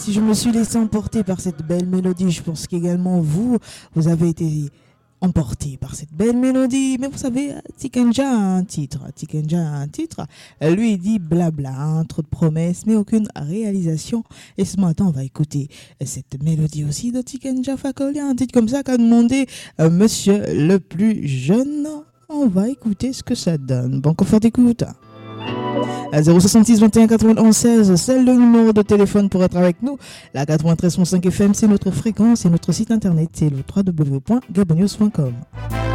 Si je me suis laissé emporter par cette belle mélodie, je pense qu'également vous avez été emporté par cette belle mélodie. Mais vous savez, Tikenja a un titre. Lui, il dit blabla, hein, trop de promesses, mais aucune réalisation. Et ce matin, on va écouter cette mélodie aussi de Tikenja Fakoli, un titre comme ça qu'a demandé monsieur le plus jeune. On va écouter ce que ça donne. Bon confort d'écoute. À 066 21 91 16, c'est le numéro de téléphone pour être avec nous. La 93.5 FM, c'est notre fréquence et notre site internet, c'est le www.gabonius.com.